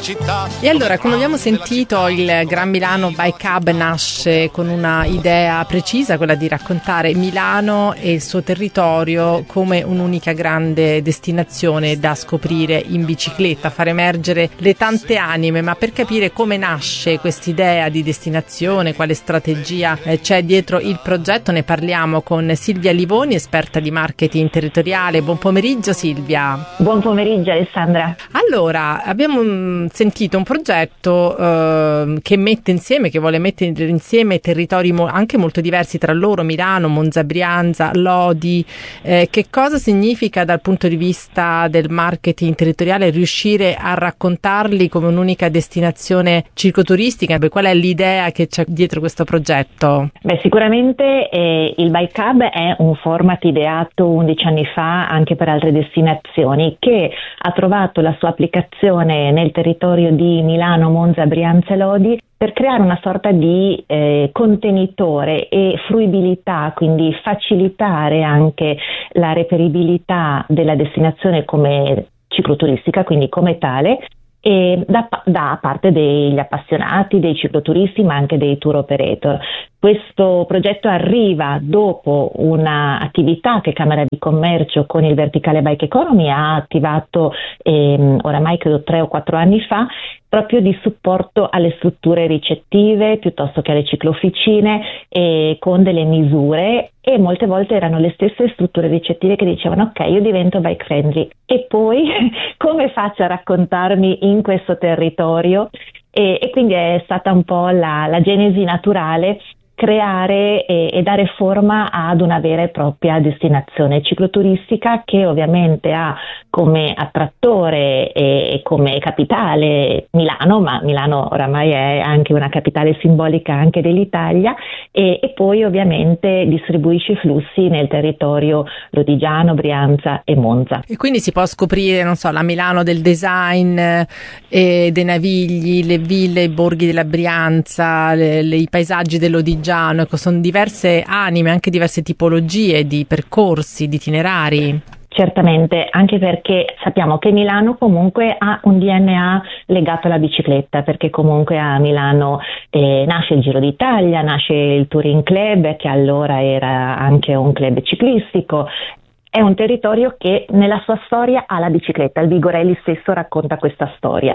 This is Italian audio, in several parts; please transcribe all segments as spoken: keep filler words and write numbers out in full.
città. E allora, come abbiamo sentito, il Gran Milano Bike Hub nasce con una idea precisa, quella di raccontare Milano e il suo territorio come un'unica grande destinazione da scoprire in bicicletta, far emergere le tante anime. Ma per capire come nasce quest'idea di destinazione, quale strategia eh, c'è dietro il progetto, ne parliamo con Silvia Livoni, esperta di marketing territoriale. Buon pomeriggio Silvia. Buon pomeriggio Alessandra. Allora, abbiamo mh, sentito un progetto eh, che mette insieme, che vuole mettere insieme territori mo- anche molto diversi tra loro, Milano, Monza, Brianza, Lodi. Eh, che cosa significa dal punto di vista del marketing territoriale riuscire a raccontarli come un'unica destinazione cicloturistica? Qual è l'idea che c'è dietro questo progetto? Beh, sicuramente eh, il Bike Hub è un format ideato undici anni fa anche per altre destinazioni, che ha trovato la sua applicazione nel territorio di Milano, Monza, Brianza e Lodi per creare una sorta di eh, contenitore e fruibilità, quindi facilitare anche la reperibilità della destinazione come cicloturistica, quindi come tale, e da, da parte degli appassionati, dei cicloturisti, ma anche dei tour operator. Questo progetto arriva dopo un'attività che Camera di Commercio con il Verticale Bike Economy ha attivato ehm, oramai credo tre o quattro anni fa, proprio di supporto alle strutture ricettive piuttosto che alle ciclofficine, e con delle misure, e molte volte erano le stesse strutture ricettive che dicevano ok, io divento bike friendly e poi come faccio a raccontarmi in questo territorio? E, e quindi è stata un po' la, la genesi naturale creare e, e dare forma ad una vera e propria destinazione cicloturistica, che ovviamente ha come attrattore e, e come capitale Milano, ma Milano oramai è anche una capitale simbolica anche dell'Italia, e, e poi ovviamente distribuisce i flussi nel territorio lodigiano, Brianza e Monza. E quindi si può scoprire, non so, la Milano del design, eh, dei Navigli, le ville, i borghi della Brianza, le, le, i paesaggi del Lodigiano. Ecco, sono diverse anime, anche diverse tipologie di percorsi, di itinerari. Certamente, anche perché sappiamo che Milano comunque ha un D N A legato alla bicicletta, perché comunque a Milano eh, nasce il Giro d'Italia, nasce il Touring Club, che allora era anche un club ciclistico. È un territorio che nella sua storia ha la bicicletta, il Vigorelli stesso racconta questa storia,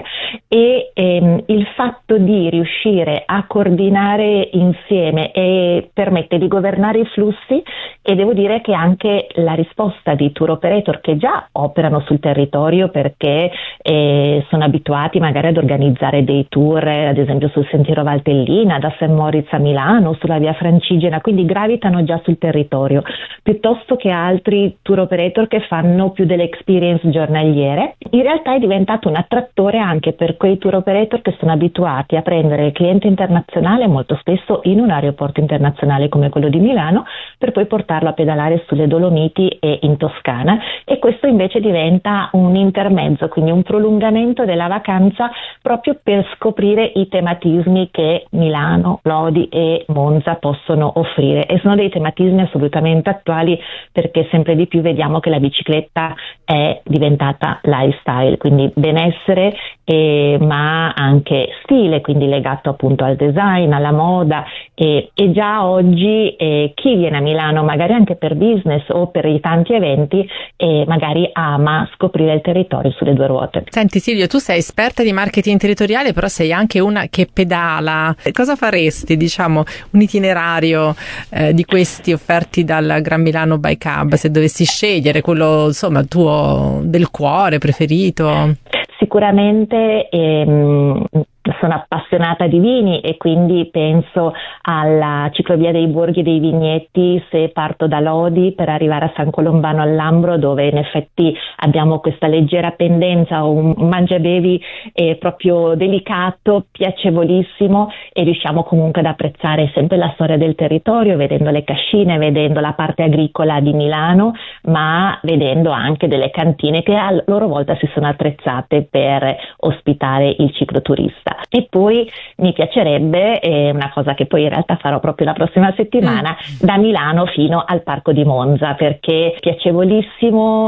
e ehm, il fatto di riuscire a coordinare insieme e permette di governare i flussi, e devo dire che anche la risposta di tour operator che già operano sul territorio, perché eh, sono abituati magari ad organizzare dei tour, ad esempio sul Sentiero Valtellina, da Saint Moritz a Milano, sulla via Francigena, quindi gravitano già sul territorio, piuttosto che altri tour operator che fanno più delle experience giornaliere. In realtà è diventato un attrattore anche per quei tour operator che sono abituati a prendere il cliente internazionale, molto spesso in un aeroporto internazionale come quello di Milano, per poi portarlo a pedalare sulle Dolomiti e in Toscana, e questo invece diventa un intermezzo, quindi un prolungamento della vacanza, proprio per scoprire i tematismi che Milano, Lodi e Monza possono offrire, e sono dei tematismi assolutamente attuali, perché sempre di più vediamo che la bicicletta è diventata lifestyle, quindi benessere, eh, ma anche stile, quindi legato appunto al design, alla moda, eh, e già oggi eh, chi viene a Milano magari anche per business o per i tanti eventi, eh, magari ama scoprire il territorio sulle due ruote. Senti Silvia, tu sei esperta di marketing territoriale, però sei anche una che pedala. Cosa faresti, diciamo, un itinerario eh, di questi offerti dal Gran Milano Bike Hub, se dovessi scegliere quello, insomma, tuo del cuore preferito? Sicuramente ehm, sono appassionata di vini, e quindi penso alla ciclovia dei Borghi dei Vigneti, se parto da Lodi per arrivare a San Colombano al Lambro, dove in effetti abbiamo questa leggera pendenza, un mangiabevi eh, proprio delicato, piacevolissimo, e riusciamo comunque ad apprezzare sempre la storia del territorio, vedendo le cascine, vedendo la parte agricola di Milano, ma vedendo anche delle cantine che a loro volta si sono attrezzate per ospitare il cicloturista. E poi mi piacerebbe, eh, una cosa che poi in realtà farò proprio la prossima settimana, mm. da Milano fino al Parco di Monza, perché è piacevolissimo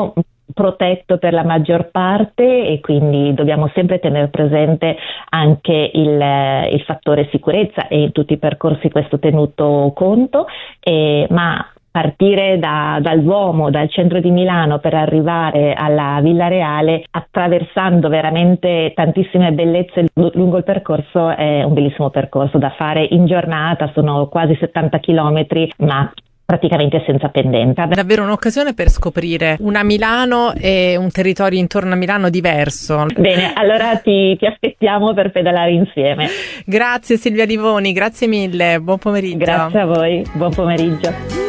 protetto per la maggior parte e quindi dobbiamo sempre tenere presente anche il, il fattore sicurezza, e in tutti i percorsi questo tenuto conto, eh, ma partire da, dal Duomo, dal centro di Milano, per arrivare alla Villa Reale, attraversando veramente tantissime bellezze lungo il percorso, è un bellissimo percorso da fare in giornata. Sono quasi settanta chilometri, ma praticamente senza pendenza. Davvero un'occasione per scoprire una Milano e un territorio intorno a Milano diverso. Bene, allora ti, ti aspettiamo per pedalare insieme. Grazie Silvia Livoni, grazie mille, buon pomeriggio. Grazie a voi, buon pomeriggio.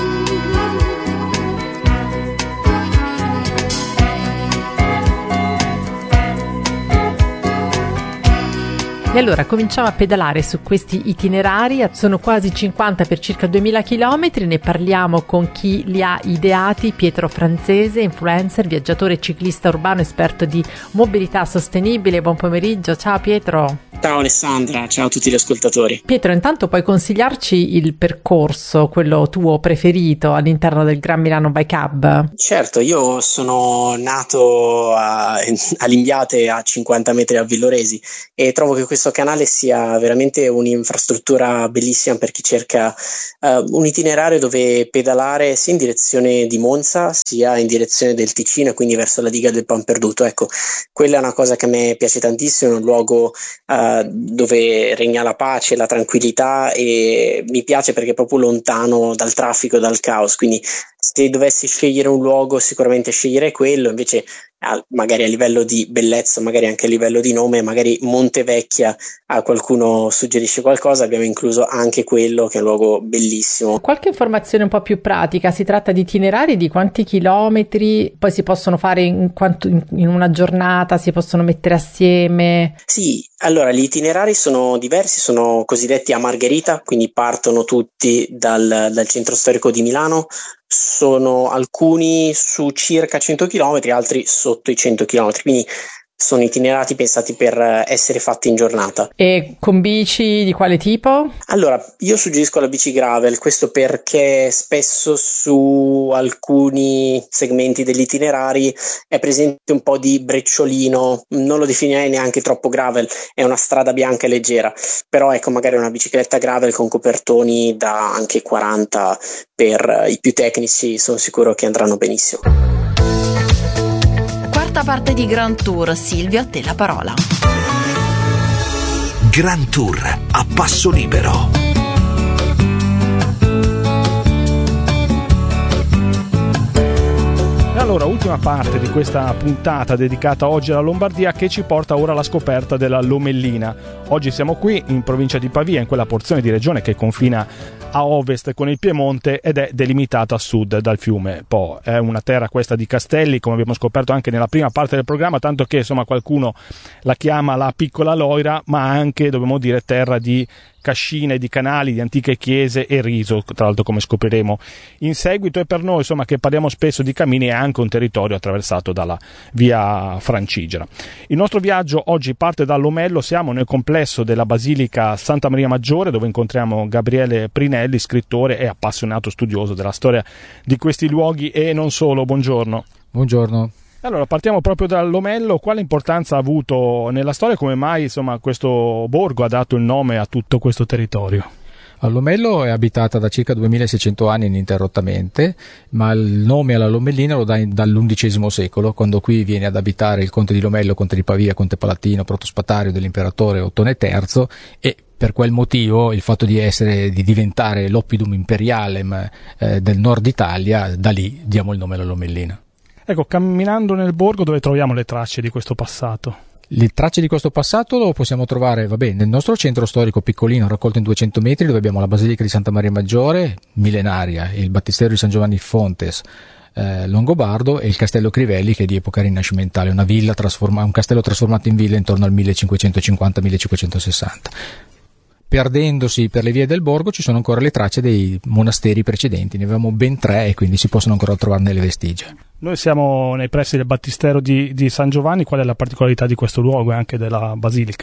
E allora cominciamo a pedalare su questi itinerari, sono quasi cinquanta per circa duemila chilometri, ne parliamo con chi li ha ideati, Pietro Franzese, influencer, viaggiatore ciclista urbano, esperto di mobilità sostenibile. Buon pomeriggio, ciao Pietro. Ciao Alessandra, ciao a tutti gli ascoltatori. Pietro, intanto puoi consigliarci il percorso, quello tuo preferito all'interno del Gran Milano Bike Hub? Certo, io sono nato a, all'Imbiate, a cinquanta metri a Villoresi, e trovo che questo canale sia veramente un'infrastruttura bellissima per chi cerca uh, un itinerario dove pedalare sia in direzione di Monza sia in direzione del Ticino, quindi verso la diga del Pan Perduto. Ecco, quella è una cosa che a me piace tantissimo, è un luogo uh, dove regna la pace, la tranquillità, e mi piace perché è proprio lontano dal traffico e dal caos, quindi se dovessi scegliere un luogo sicuramente sceglierei quello. Invece magari a livello di bellezza, magari anche a livello di nome, magari Montevecchia a qualcuno suggerisce qualcosa, abbiamo incluso anche quello, che è un luogo bellissimo. Qualche informazione un po' più pratica: si tratta di itinerari di quanti chilometri poi si possono fare in, quanto, in, in una giornata, si possono mettere assieme? Sì, allora gli itinerari sono diversi, sono cosiddetti a Margherita, quindi partono tutti dal, dal centro storico di Milano. Sono alcuni su circa cento chilometri, altri sotto i cento chilometri, quindi sono itinerati pensati per essere fatti in giornata. E con bici di quale tipo? Allora, io suggerisco la bici gravel, questo perché spesso su alcuni segmenti degli itinerari è presente un po' di brecciolino, non lo definirei neanche troppo gravel, è una strada bianca e leggera, però ecco, magari una bicicletta gravel con copertoni da anche quaranta per i più tecnici, sono sicuro che andranno benissimo. Quarta parte di Grand Tour, Silvio, a te la parola. Grand Tour a passo libero. Allora, ultima parte di questa puntata dedicata oggi alla Lombardia, che ci porta ora alla scoperta della Lomellina. Oggi siamo qui in provincia di Pavia, in quella porzione di regione che confina a ovest con il Piemonte ed è delimitata a sud dal fiume Po. È una terra questa di castelli, come abbiamo scoperto anche nella prima parte del programma, tanto che insomma qualcuno la chiama la piccola Loira, ma anche, dobbiamo dire, terra di cascine, di canali, di antiche chiese e riso, tra l'altro, come scopriremo in seguito. E per noi, insomma, che parliamo spesso di cammini, è anche un territorio attraversato dalla via Francigena. Il nostro viaggio oggi parte da Lomello, siamo nel complesso della Basilica Santa Maria Maggiore, dove incontriamo Gabriele Prinelli, scrittore e appassionato studioso della storia di questi luoghi e non solo. Buongiorno. Buongiorno. Allora, partiamo proprio da Lomello. Quale importanza ha avuto nella storia? Come mai, insomma, questo borgo ha dato il nome a tutto questo territorio? Lomello è abitata da circa duemilaseicento anni ininterrottamente, ma il nome alla Lomellina lo dà in, dall'undicesimo secolo, quando qui viene ad abitare il conte di Lomello, conte di Pavia, conte palatino, protospatario dell'imperatore Ottone terzo, e per quel motivo il fatto di essere, di diventare l'oppidum imperialem eh, del nord Italia, da lì diamo il nome alla Lomellina. Ecco, camminando nel borgo, dove troviamo le tracce di questo passato? Le tracce di questo passato lo possiamo trovare, vabbè, nel nostro centro storico piccolino, raccolto in duecento metri, dove abbiamo la Basilica di Santa Maria Maggiore, millenaria, il battistero di San Giovanni Fontes, eh, longobardo, e il castello Crivelli, che è di epoca rinascimentale, una villa trasforma- un castello trasformato in villa intorno al millecinquecentocinquanta millecinquecentosessanta. Perdendosi per le vie del borgo ci sono ancora le tracce dei monasteri precedenti, ne avevamo ben tre e quindi si possono ancora trovarne le vestigia. Noi siamo nei pressi del battistero di, di San Giovanni. Qual è la particolarità di questo luogo e anche della basilica?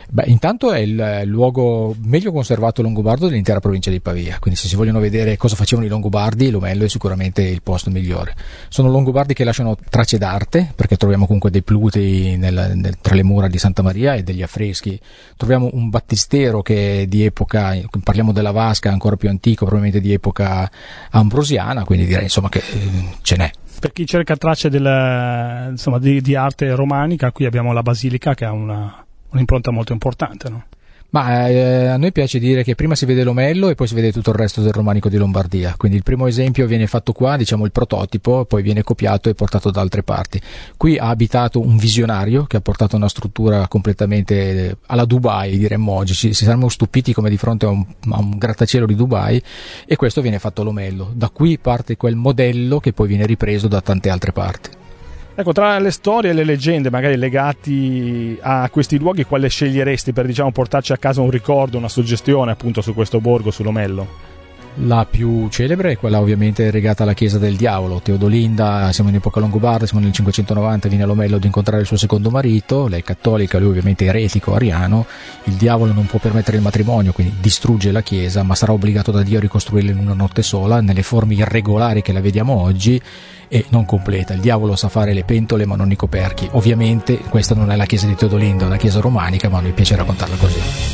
Beh, intanto è il luogo meglio conservato longobardo dell'intera provincia di Pavia, quindi se si vogliono vedere cosa facevano i longobardi, Lomello è sicuramente il posto migliore. Sono longobardi che lasciano tracce d'arte, perché troviamo comunque dei plutei nel, nel, tra le mura di Santa Maria e degli affreschi. Troviamo un battistero che è di epoca, parliamo della vasca, ancora più antico, probabilmente di epoca ambrosiana, quindi direi insomma che eh, ce n'è. Per chi cerca tracce del, insomma, di, di arte romanica, qui abbiamo la Basilica che ha una un'impronta molto importante, no? Ma eh, a noi piace dire che prima si vede Lomello e poi si vede tutto il resto del romanico di Lombardia, quindi il primo esempio viene fatto qua, diciamo il prototipo, poi viene copiato e portato da altre parti. Qui ha abitato un visionario che ha portato una struttura completamente alla Dubai, diremmo oggi, ci, ci saremmo stupiti come di fronte a un, a un grattacielo di Dubai, e questo viene fatto a Lomello. Da qui parte quel modello che poi viene ripreso da tante altre parti. Ecco, tra le storie e le leggende magari legati a questi luoghi, quale sceglieresti per, diciamo, portarci a casa un ricordo, una suggestione appunto su questo borgo, su Lomello? La più celebre è quella ovviamente legata alla chiesa del diavolo. Teodolinda, siamo in epoca longobarda, siamo nel cinquecentonovanta, viene a Lomello ad incontrare il suo secondo marito, lei è cattolica, lui ovviamente eretico, ariano. Il diavolo non può permettere il matrimonio, quindi distrugge la chiesa, ma sarà obbligato da Dio a ricostruirla in una notte sola, nelle forme irregolari che la vediamo oggi, e non completa. Il diavolo sa fare le pentole ma non i coperchi. Ovviamente questa non è la chiesa di Teodolinda, è una chiesa romanica, ma a noi piace raccontarla così.